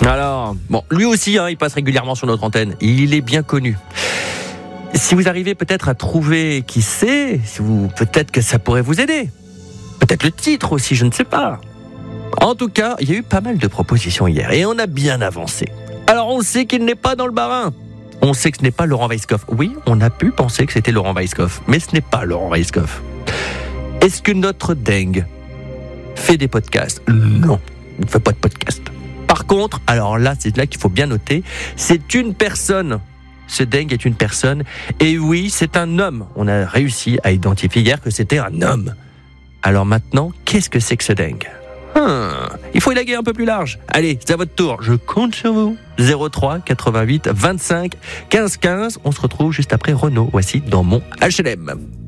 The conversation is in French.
Alors, bon, lui aussi, il passe régulièrement sur notre antenne. Il est bien connu. Si vous arrivez peut-être à trouver qui c'est, peut-être que ça pourrait vous aider. Peut-être le titre aussi, je ne sais pas. En tout cas, il y a eu pas mal de propositions hier et on a bien avancé. Alors on sait qu'il n'est pas dans le Bas-Rhin. On sait que ce n'est pas Laurent Weisskopf. Oui, on a pu penser que c'était Laurent Weisskopf, mais ce n'est pas Laurent Weisskopf. Est-ce que notre dingue fait des podcasts ? Non, il ne fait pas de podcast. Par contre, alors là, c'est là qu'il faut bien noter, c'est une personne. Ce dingue est une personne. Et oui, c'est un homme. On a réussi à identifier hier que c'était un homme. Alors maintenant, qu'est-ce que c'est que ce dingue ? Il faut élaguer un peu plus large. Allez, c'est à votre tour. Je compte sur vous. 03 88 25 15 15. On se retrouve juste après Renaud. Voici dans mon HLM.